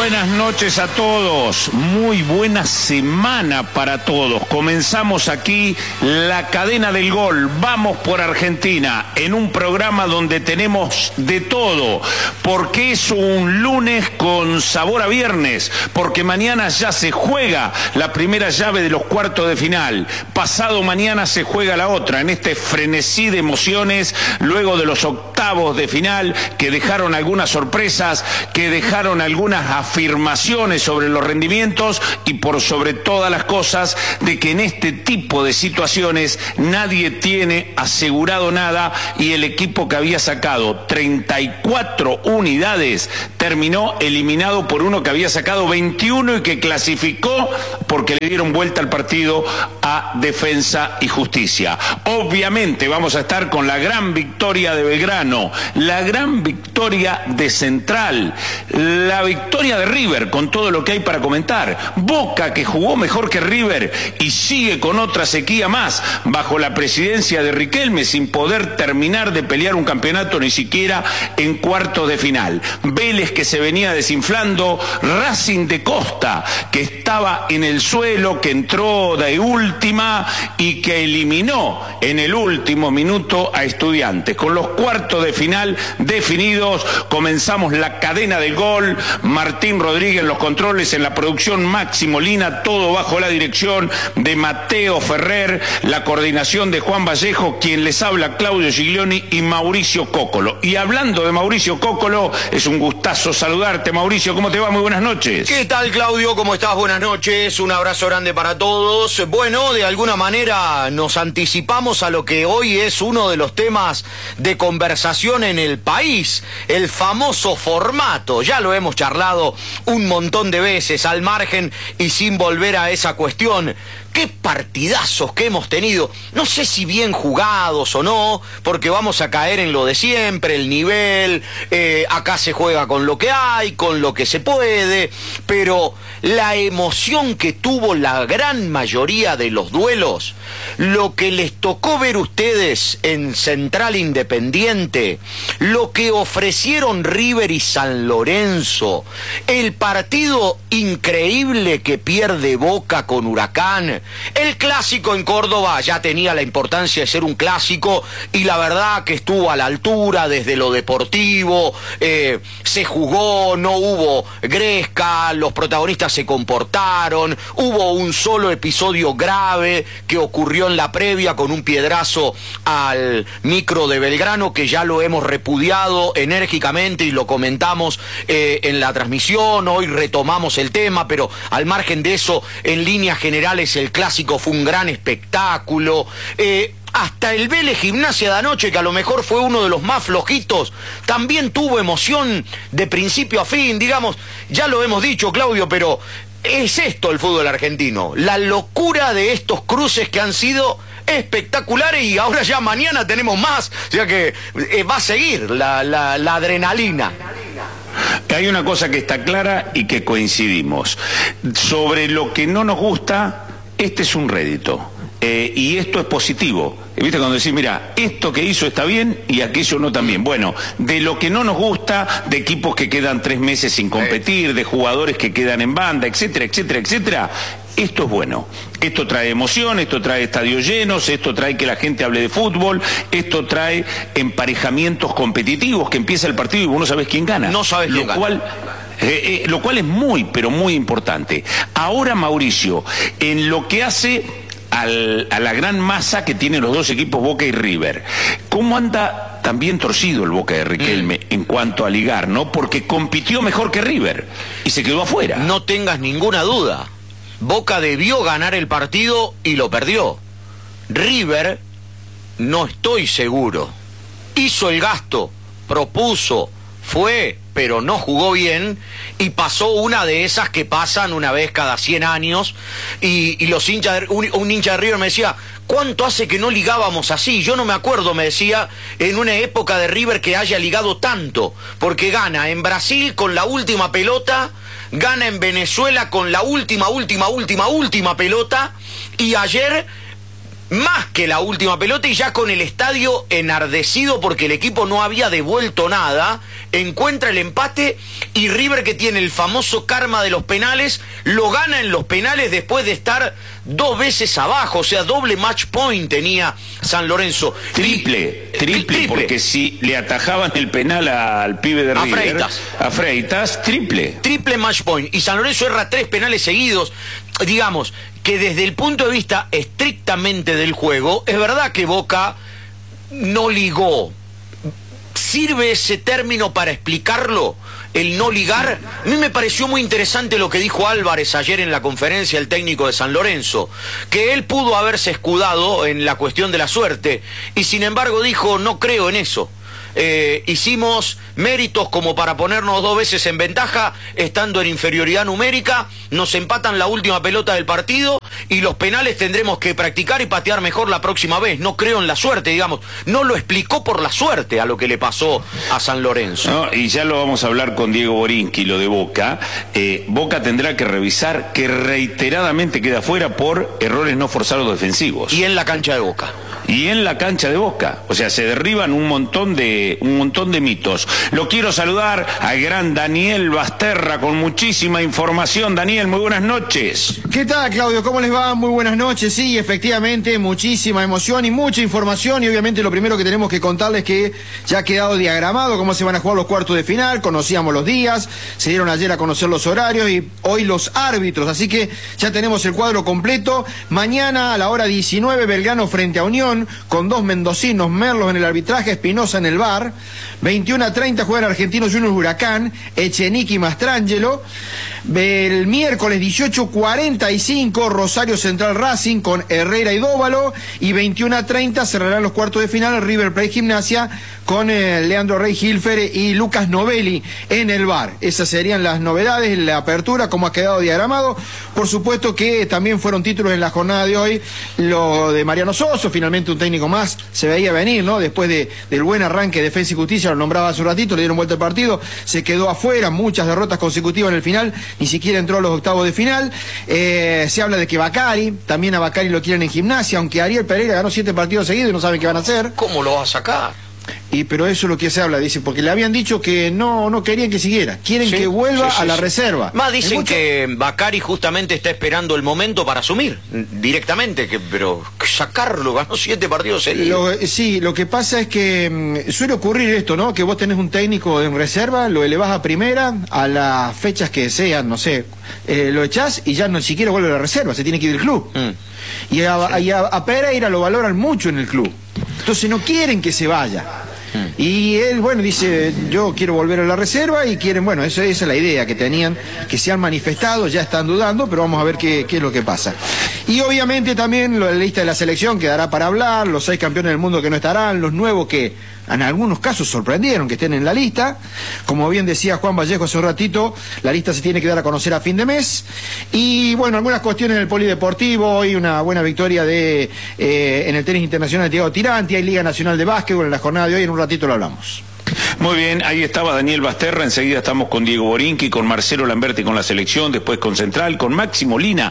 buenas noches a todos, muy buena semana para todos. Comenzamos aquí la cadena del gol, vamos por Argentina, en un programa donde tenemos de todo, porque es un lunes con sabor a viernes, porque mañana ya se juega la primera llave de los cuartos de final, pasado mañana se juega la otra, en este frenesí de emociones, luego de los octavos de final, que dejaron algunas sorpresas, que dejaron algunas afirmaciones sobre los rendimientos y por sobre todas las cosas de que en este tipo de situaciones nadie tiene asegurado nada y el equipo que había sacado 34 unidades terminó eliminado por uno que había sacado 21 y que clasificó porque le dieron vuelta al partido a Defensa y Justicia. Obviamente vamos a estar con la gran victoria de Belgrano, la gran victoria de Central, la victoria de River con todo lo que hay para comentar, Boca que jugó mejor que River y sigue con otra sequía más bajo la presidencia de Riquelme sin poder terminar de pelear un campeonato ni siquiera en cuartos de final, Vélez que se venía desinflando, Racing de Costa que estaba en el suelo, que entró de última y que eliminó en el último minuto a Estudiantes. Con los cuartos de final definidos, comenzamos la cadena del gol. Martín Rodríguez en los controles, en la producción Máximo Lina, todo bajo la dirección de Mateo Ferrer, la coordinación de Juan Vallejo, quien les habla Claudio Giglioni y Mauricio Cóccolo. Y hablando de Mauricio Cóccolo, es un gustazo saludarte. Mauricio, ¿cómo te va? Muy buenas noches. ¿Qué tal, Claudio? ¿Cómo estás? Buenas noches, un abrazo grande para todos. Bueno, de alguna manera nos anticipamos a lo que hoy es uno de los temas de conversación en el país, el famoso formato. Ya lo hemos charlado un montón de veces al margen y sin volver a esa cuestión. Qué partidazos que hemos tenido, no sé si bien jugados o no, porque vamos a caer en lo de siempre, el nivel, acá se juega con lo que hay, con lo que se puede, pero la emoción que tuvo la gran mayoría de los duelos, lo que les tocó ver ustedes en Central Independiente, lo que ofrecieron River y San Lorenzo, el partido increíble que pierde Boca con Huracán, el clásico en Córdoba ya tenía la importancia de ser un clásico y la verdad que estuvo a la altura desde lo deportivo, se jugó, no hubo gresca, los protagonistas se comportaron, hubo un solo episodio grave que ocurrió en la previa con un piedrazo al micro de Belgrano que ya lo hemos repudiado enérgicamente y lo comentamos en la transmisión, hoy retomamos el tema, pero al margen de eso, en líneas generales el clásico fue un gran espectáculo. Hasta el Vélez Gimnasia de anoche, que a lo mejor fue uno de los más flojitos, también tuvo emoción de principio a fin, digamos, ya lo hemos dicho, Claudio, pero es esto el fútbol argentino, la locura de estos cruces que han sido espectaculares y ahora ya mañana tenemos más, o sea que va a seguir la adrenalina. Hay una cosa que está clara y que coincidimos. Sobre lo que no nos gusta, este es un rédito. Y esto es positivo. ¿Viste? Cuando decís, mira, esto que hizo está bien y aquello no tan bien. Bueno, de lo que no nos gusta, de equipos que quedan 3 meses sin competir, de jugadores que quedan en banda, etcétera, etcétera, etcétera. Esto es bueno, esto trae emoción, esto trae estadios llenos, esto trae que la gente hable de fútbol, esto trae emparejamientos competitivos, que empieza el partido y vos no sabés quién gana. No sabés quién gana. Lo cual es muy, pero muy importante. Ahora, Mauricio, en lo que hace a la gran masa que tienen los dos equipos Boca y River, ¿cómo anda también torcido el Boca de Riquelme en cuanto a ligar, ¿no? Porque compitió mejor que River y se quedó afuera. No tengas ninguna duda. Boca debió ganar el partido y lo perdió. River, no estoy seguro. Hizo el gasto, propuso, fue, pero no jugó bien y pasó una de esas que pasan una vez cada 100 años y los hinchas, un hincha de River me decía, ¿cuánto hace que no ligábamos así? Yo no me acuerdo, me decía, en una época de River que haya ligado tanto, porque gana en Brasil con la última pelota, gana en Venezuela con la última pelota y ayer más que la última pelota y ya con el estadio enardecido porque el equipo no había devuelto nada, encuentra el empate y River, que tiene el famoso karma de los penales, lo gana en los penales después de estar 2 veces abajo, o sea, doble match point tenía San Lorenzo. Triple, porque si le atajaban el penal al pibe de River, a Freitas, triple match point, y San Lorenzo erra 3 penales seguidos. Digamos que desde el punto de vista estrictamente del juego, es verdad que Boca no ligó. ¿Sirve ese término para explicarlo? El no ligar. A mí me pareció muy interesante lo que dijo Álvarez ayer en la conferencia, el técnico de San Lorenzo, que él pudo haberse escudado en la cuestión de la suerte, y sin embargo dijo, no creo en eso. Hicimos méritos como para ponernos 2 veces en ventaja, estando en inferioridad numérica, nos empatan la última pelota del partido y los penales tendremos que practicar y patear mejor la próxima vez. No creo en la suerte, digamos. No lo explicó por la suerte a lo que le pasó a San Lorenzo. No, y ya lo vamos a hablar con Diego Borinqui, lo de Boca. Boca tendrá que revisar que reiteradamente queda fuera por errores no forzados defensivos. Y en la cancha de Boca. O sea, se derriban un montón de mitos. Lo quiero saludar al gran Daniel Basterra con muchísima información. Daniel, muy buenas noches. ¿Qué tal, Claudio? ¿Cómo les va? Muy buenas noches. Sí, efectivamente, muchísima emoción y mucha información, y obviamente lo primero que tenemos que contarles es que ya ha quedado diagramado cómo se van a jugar los cuartos de final. Conocíamos los días, se dieron ayer a conocer los horarios y hoy los árbitros, así que ya tenemos el cuadro completo. Mañana a la hora 19, Belgrano frente a Unión, con 2 mendocinos, Merlos en el arbitraje, Espinosa en el VAR. 21:30 juegan Argentinos Juniors Huracán, Echenique y Mastrangelo. El miércoles 18:45, Rosario Central Racing con Herrera y Dóvalo. Y 21:30 cerrarán los cuartos de final River Plate Gimnasia con Leandro Rey Hilfer y Lucas Novelli en el VAR. Esas serían las novedades, la apertura, como ha quedado diagramado. Por supuesto que también fueron títulos en la jornada de hoy, lo de Mariano Soso, finalmente un técnico más, se veía venir, ¿no? Después del buen arranque de Defensa y Justicia, lo nombraba hace un ratito, le dieron vuelta al partido, se quedó afuera, muchas derrotas consecutivas en el final, ni siquiera entró a los octavos de final. Se habla de que Bacari, también a Bacari lo quieren en Gimnasia, aunque Ariel Pereira ganó 7 partidos seguidos y no saben qué van a hacer. ¿Cómo lo va a sacar? Pero eso es lo que se habla, dice, porque le habían dicho que no querían que siguiera, quieren que vuelva a la reserva. Más dicen que Bacari justamente está esperando el momento para asumir directamente, pero sacarlo, ganó 7 partidos seguidos. Sí, lo que pasa es que suele ocurrir esto, ¿no? Que vos tenés un técnico en reserva, lo elevás a primera, a las fechas que sean, no sé, lo echás y ya no siquiera vuelve a la reserva, se tiene que ir del club. Y a Pereira lo valoran mucho en el club, entonces no quieren que se vaya. Y él, bueno, dice, yo quiero volver a la reserva y quieren, bueno, esa es la idea que tenían, que se han manifestado, ya están dudando, pero vamos a ver qué es lo que pasa. Y obviamente también la lista de la selección quedará para hablar, los 6 campeones del mundo que no estarán, los nuevos que en algunos casos sorprendieron que estén en la lista. Como bien decía Juan Vallejo hace un ratito, la lista se tiene que dar a conocer a fin de mes. Y bueno, algunas cuestiones del polideportivo, hoy una buena victoria en el tenis internacional de Thiago Tiranti, hay Liga Nacional de Básquetbol en la jornada de hoy, en un ratito lo hablamos. Muy bien, ahí estaba Daniel Basterra, enseguida estamos con Diego Borinqui, con Marcelo Lamberti con la selección, después con Central, con Maxi Molina,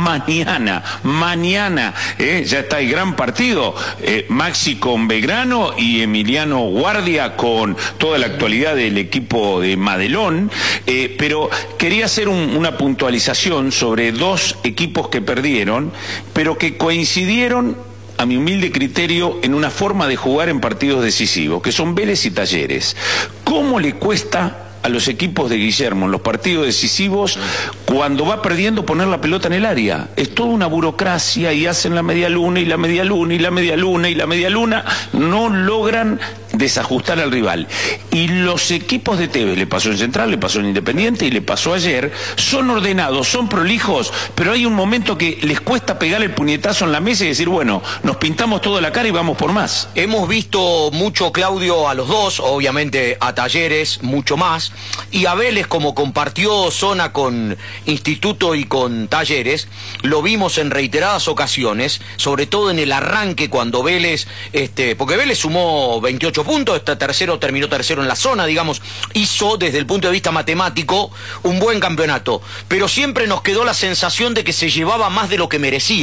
mañana, ya está el gran partido, Maxi con Belgrano y Emiliano Guardia con toda la actualidad del equipo de Madelón, pero quería hacer una puntualización sobre 2 equipos que perdieron, pero que coincidieron, a mi humilde criterio, en una forma de jugar en partidos decisivos, que son Vélez y Talleres. ¿Cómo le cuesta a los equipos de Guillermo en los partidos decisivos, cuando va perdiendo, poner la pelota en el área? Es toda una burocracia y hacen la media luna y la media luna y la media luna y la media luna, no logran desajustar al rival. Y los equipos de Tevez, le pasó en Central, le pasó en Independiente y le pasó ayer, son ordenados, son prolijos, pero hay un momento que les cuesta pegar el puñetazo en la mesa y decir, bueno, nos pintamos toda la cara y vamos por más. Hemos visto mucho, Claudio, a los dos, obviamente a Talleres mucho más, y a Vélez, como compartió zona con Instituto y con Talleres, lo vimos en reiteradas ocasiones, sobre todo en el arranque cuando Vélez, porque Vélez sumó 28 puntos, terminó tercero en la zona, digamos, hizo desde el punto de vista matemático un buen campeonato, pero siempre nos quedó la sensación de que se llevaba más de lo que merecía.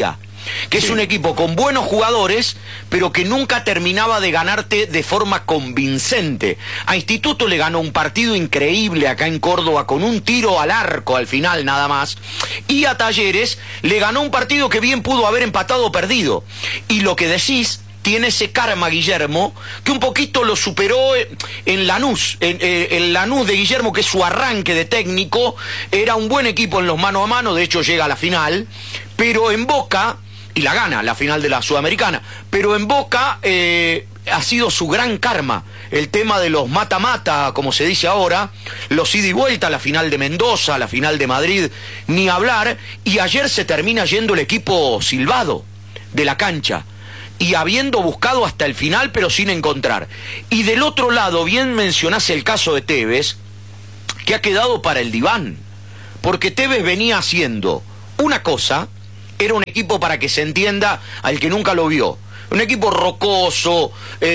que es un equipo con buenos jugadores, pero que nunca terminaba de ganarte de forma convincente. A Instituto le ganó un partido increíble acá en Córdoba con un tiro al arco al final nada más, y a Talleres le ganó un partido que bien pudo haber empatado o perdido. Y lo que decís, tiene ese karma Guillermo, que un poquito lo superó en Lanús. El Lanús de Guillermo, que es su arranque de técnico, era un buen equipo en los mano a mano, de hecho llega a la final, pero en Boca, y la gana, la final de la Sudamericana, pero en Boca ha sido su gran karma, el tema de los mata-mata, como se dice ahora, los ida y vuelta, la final de Mendoza, la final de Madrid, ni hablar, y ayer se termina yendo el equipo silbado de la cancha, y habiendo buscado hasta el final, pero sin encontrar. Y del otro lado, bien mencionás el caso de Tevez, que ha quedado para el diván, porque Tevez venía haciendo una cosa, era un equipo, para que se entienda al que nunca lo vio, un equipo rocoso,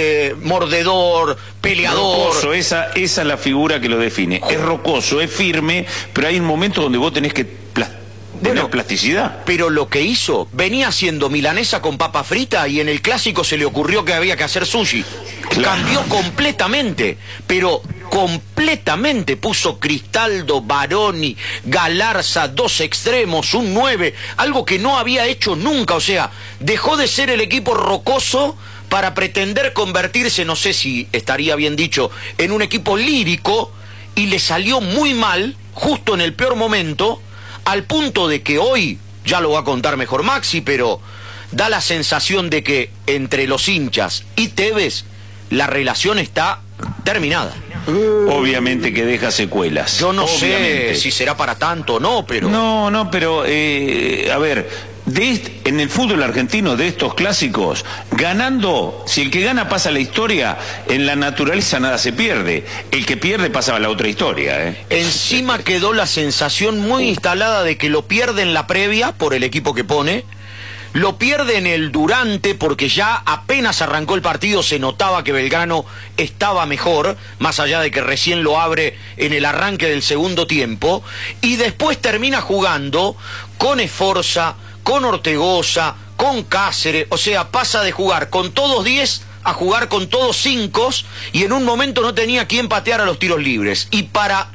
mordedor, peleador. Rocoso, esa es la figura que lo define. Es rocoso, es firme, pero hay un momento donde vos tenés que tener plasticidad. Pero lo que hizo, venía haciendo milanesa con papa frita y en el clásico se le ocurrió que había que hacer sushi. Claro. Cambió completamente, pero completamente. Puso Cristaldo, Baroni, Galarza, dos extremos, un 9, algo que no había hecho nunca. O sea, dejó de ser el equipo rocoso para pretender convertirse, no sé si estaría bien dicho, en un equipo lírico, y le salió muy mal, justo en el peor momento, al punto de que hoy, ya lo va a contar mejor Maxi, pero da la sensación de que entre los hinchas y Tevez la relación está terminada. Obviamente que deja secuelas. Yo no sé si será para tanto o no, pero... No, pero, a ver, en el fútbol argentino, de estos clásicos, ganando, si el que gana pasa a la historia, en la naturaleza nada se pierde. El que pierde pasa a la otra historia. Encima quedó la sensación muy instalada de que lo pierde en la previa por el equipo que pone, lo pierde en el durante, porque ya apenas arrancó el partido se notaba que Belgrano estaba mejor, más allá de que recién lo abre en el arranque del segundo tiempo, y después termina jugando con Esforza, con Ortegoza, con Cáceres. O sea, pasa de jugar con todos 10 a jugar con todos 5, y en un momento no tenía quien patear a los tiros libres. Y para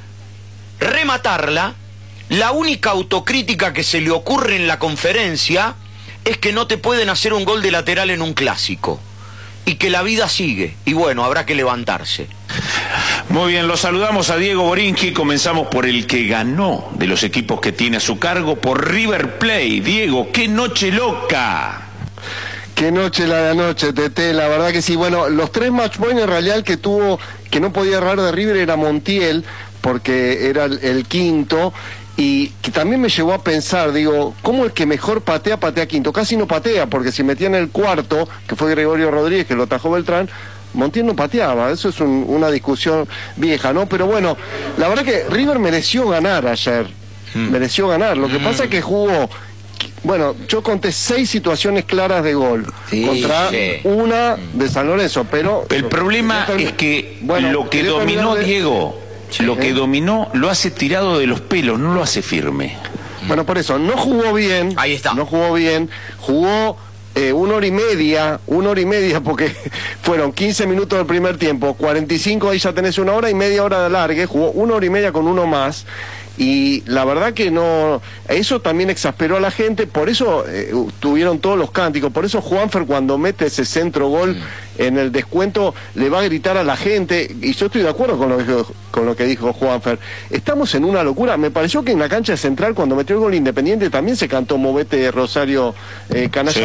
rematarla, la única autocrítica que se le ocurre en la conferencia es que no te pueden hacer un gol de lateral en un clásico, y que la vida sigue, y bueno, habrá que levantarse. Muy bien, lo saludamos a Diego Borinqui. Comenzamos por el que ganó de los equipos que tiene a su cargo, por River Plate. Diego, qué noche loca. Qué noche la de anoche, Tete, la verdad que sí. Bueno, los 3 match points en realidad que tuvo, que no podía errar de River, era Montiel, porque era el quinto, y que también me llevó a pensar, digo, ¿cómo el que mejor patea quinto? Casi no patea, porque si metía en el cuarto, que fue Gregorio Rodríguez, que lo atajó Beltrán, Montiel no pateaba. Eso es una discusión vieja, ¿no? Pero bueno, la verdad que River mereció ganar ayer, mereció ganar. Lo que pasa es que jugó, bueno, yo conté 6 situaciones claras de gol, contra una de San Lorenzo, pero... El problema es que lo que dominó Diego... Lo que dominó lo hace tirado de los pelos, no lo hace firme. Bueno, por eso, no jugó bien. Ahí está. No jugó bien, jugó 1 hora y media, porque fueron 15 minutos del primer tiempo, 45, ahí ya tenés 1 hora y media hora de alargue, jugó 1 hora y media con uno más. Y la verdad que no, eso también exasperó a la gente, por eso tuvieron todos los cánticos, por eso Juanfer cuando mete ese centro gol en el descuento le va a gritar a la gente, y yo estoy de acuerdo con lo que dijo Juanfer. Estamos en una locura. Me pareció que en la cancha central cuando metió el gol Independiente también se cantó Movete Rosario Canalla.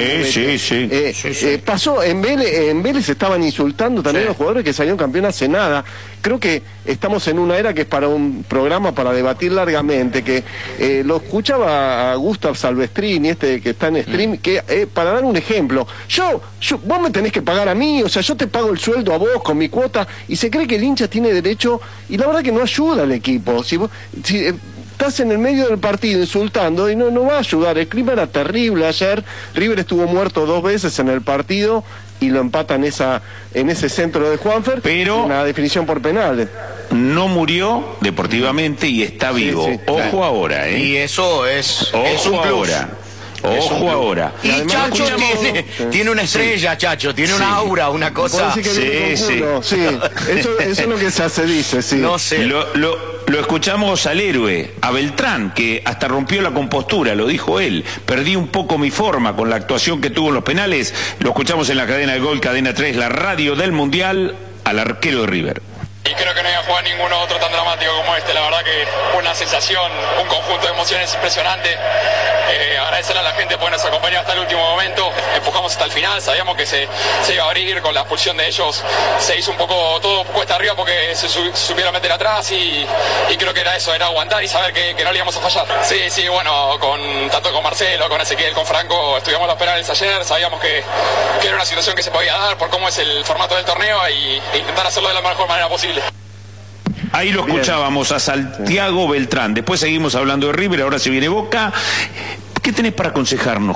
Sí. Pasó en Vélez estaban insultando también a los jugadores que salieron campeón hace nada. Creo que estamos en una era que es para un programa para debatir largamente, que lo escuchaba a Gustav Salvestrini, que está en stream, que para dar un ejemplo, vos me tenés que pagar a mí, o sea, yo te pago el sueldo a vos con mi cuota, y se cree que el hincha tiene derecho, y la verdad que no ayuda al equipo. Si estás en el medio del partido insultando, y no va a ayudar. El clima era terrible ayer. River estuvo muerto 2 veces en el partido y lo empatan en ese centro de Juanfer, pero una definición por penales. No murió deportivamente y está vivo. Sí. Ojo ahora, Y eso es un plus. Ojo ahora. Y Chacho tiene una estrella, Chacho, tiene una aura, una cosa. Sí, eso es lo que se dice, sí. No sé. Lo escuchamos al héroe, a Beltrán, que hasta rompió la compostura, lo dijo él. Perdí un poco mi forma con la actuación que tuvo en los penales. Lo escuchamos en la cadena del Gol, cadena 3, la radio del Mundial, al arquero de River. Y creo que no había jugado ninguno otro tan dramático como este. La verdad que fue una sensación, un conjunto de emociones impresionante. Agradecerle a la gente porque nos acompañó hasta el último momento. Empujamos hasta el final, sabíamos que se iba a abrir con la expulsión de ellos. Se hizo un poco todo cuesta arriba porque se supieron meter atrás y creo que era eso, era aguantar y saber que no le íbamos a fallar. Sí, bueno, tanto con Marcelo, con Ezequiel, con Franco, estudiamos los penales ayer, sabíamos que era una situación que se podía dar por cómo es el formato del torneo e intentar hacerlo de la mejor manera posible. Ahí lo escuchábamos a Santiago Beltrán. Después seguimos hablando de River, ahora se viene Boca. ¿Qué tenés para aconsejarnos?